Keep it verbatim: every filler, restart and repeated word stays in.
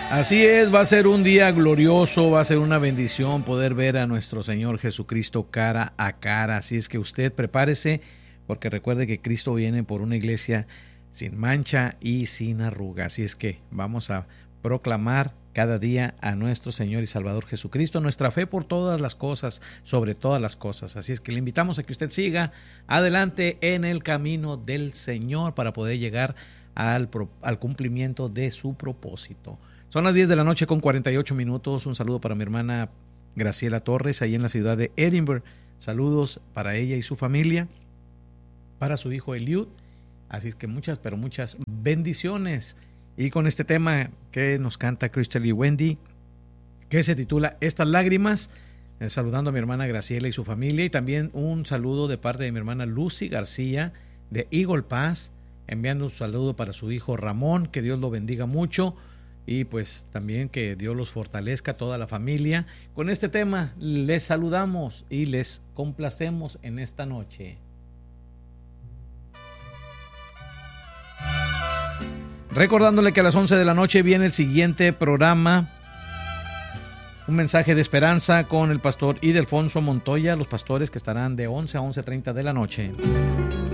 Así es, va a ser un día glorioso, va a ser una bendición poder ver a nuestro Señor Jesucristo cara a cara. Así es que usted prepárese, porque recuerde que Cristo viene por una iglesia sin mancha y sin arruga. Así es que vamos a proclamar cada día a nuestro Señor y Salvador Jesucristo, nuestra fe por todas las cosas, sobre todas las cosas. Así es que le invitamos a que usted siga adelante en el camino del Señor para poder llegar al, al cumplimiento de su propósito. Son las diez de la noche con cuarenta y ocho minutos. Un saludo para mi hermana Graciela Torres, ahí en la ciudad de Edinburgh. Saludos para ella y su familia, para su hijo Eliud. Así es que muchas, pero muchas bendiciones. Y con este tema que nos canta Crystal y Wendy, que se titula Estas lágrimas, eh, saludando a mi hermana Graciela y su familia. Y también un saludo de parte de mi hermana Lucy García de Eagle Pass, enviando un saludo para su hijo Ramón, que Dios lo bendiga mucho. Y pues también que Dios los fortalezca, toda la familia. Con este tema les saludamos y les complacemos en esta noche. Recordándole que a las once de la noche viene el siguiente programa, un mensaje de esperanza con el pastor Ildefonso Montoya, los pastores que estarán de once a once treinta de la noche.